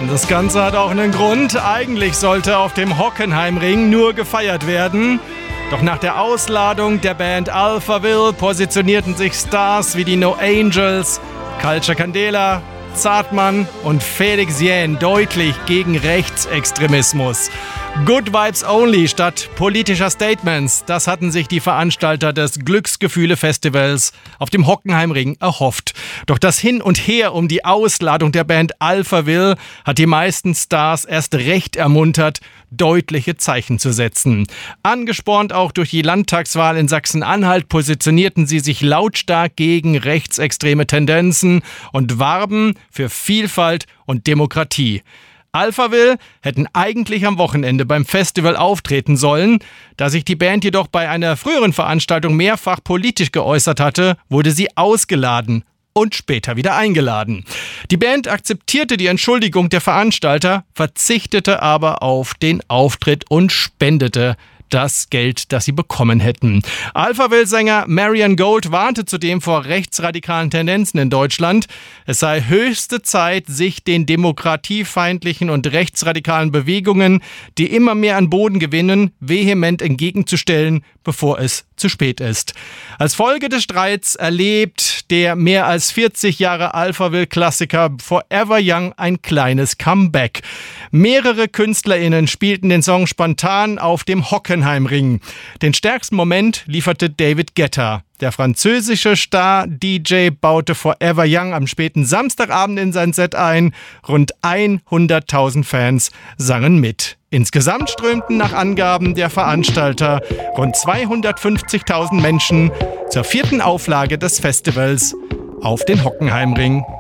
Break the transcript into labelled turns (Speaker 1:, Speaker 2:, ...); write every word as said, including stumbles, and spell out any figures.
Speaker 1: Das Ganze hat auch einen Grund. Eigentlich sollte auf dem Hockenheimring nur gefeiert werden. Doch nach der Ausladung der Band Alphaville positionierten sich Stars wie die No Angels, Culture Candela, Zartmann und Felix Jähn deutlich gegen Rechtsextremismus. Good Vibes Only statt politischer Statements, das hatten sich die Veranstalter des Glücksgefühle-Festivals auf dem Hockenheimring erhofft. Doch das Hin und Her um die Ausladung der Band Alphaville hat die meisten Stars erst recht ermuntert, deutliche Zeichen zu setzen. Angespornt auch durch die Landtagswahl in Sachsen-Anhalt positionierten sie sich lautstark gegen rechtsextreme Tendenzen und warben für Vielfalt und Demokratie. Alphaville hätten eigentlich am Wochenende beim Festival auftreten sollen. Da sich die Band jedoch bei einer früheren Veranstaltung mehrfach politisch geäußert hatte, wurde sie ausgeladen und später wieder eingeladen. Die Band akzeptierte die Entschuldigung der Veranstalter, verzichtete aber auf den Auftritt und spendete das Geld, das sie bekommen hätten. Alphaville-Sänger Marian Gold warnte zudem vor rechtsradikalen Tendenzen in Deutschland. Es sei höchste Zeit, sich den demokratiefeindlichen und rechtsradikalen Bewegungen, die immer mehr an Boden gewinnen, vehement entgegenzustellen, bevor es zu spät ist. Als Folge des Streits erlebt der mehr als vierzig Jahre Alphaville-Klassiker Forever Young ein kleines Comeback. Mehrere KünstlerInnen spielten den Song spontan auf dem Hockenheimring. Den stärksten Moment lieferte David Guetta. Der französische Star-D J baute Forever Young am späten Samstagabend in sein Set ein. Rund hunderttausend Fans sangen mit. Insgesamt strömten nach Angaben der Veranstalter rund zweihundertfünfzigtausend Menschen zur vierten Auflage des Festivals auf den Hockenheimring.